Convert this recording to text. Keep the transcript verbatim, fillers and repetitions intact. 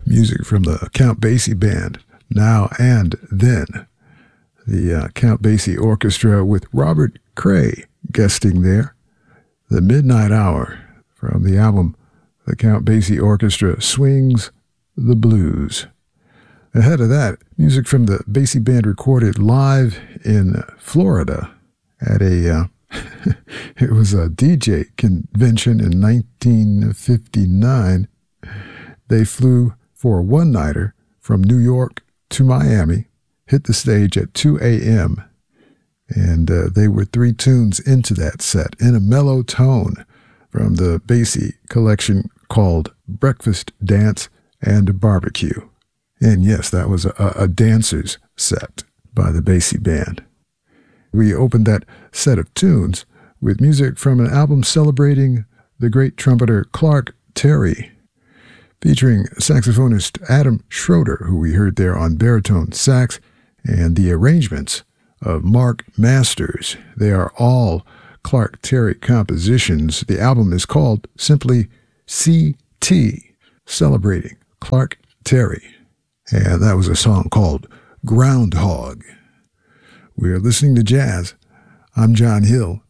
music from the Count Basie Band, Now and Then. The uh, Count Basie Orchestra with Robert Cray guesting there. The Midnight Hour from the album The Count Basie Orchestra Swings the Blues. Ahead of that, music from the Basie Band recorded live in Florida at a, uh, it was a D J convention in nineteen fifty-nine. They flew for a one-nighter from New York to Miami, hit the stage at two a.m., and uh, they were three tunes into that set in a mellow tone from the Basie collection called Breakfast, Dance, and Barbecue. And yes, that was a, a dancer's set by the Basie Band. We opened that set of tunes with music from an album celebrating the great trumpeter Clark Terry, featuring saxophonist Adam Schroeder, who we heard there on baritone sax, and the arrangements of Mark Masters. They are all Clark Terry compositions. The album is called simply C T, celebrating Clark Terry. And that was a song called Groundhog. We are listening to jazz. I'm John Hill,